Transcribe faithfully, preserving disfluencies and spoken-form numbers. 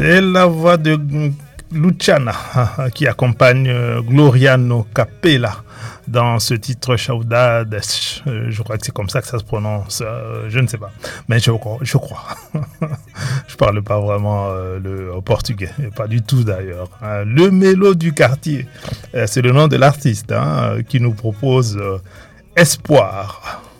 C'est la voix de Luciana qui accompagne Gloriano Capella dans ce titre Saudades. Je crois que c'est comme ça que ça se prononce. Je ne sais pas, mais je crois. Je crois. Je parle pas vraiment euh, le portugais, pas du tout d'ailleurs. Le Mélo du quartier, c'est le nom de l'artiste hein, qui nous propose euh, Espoir.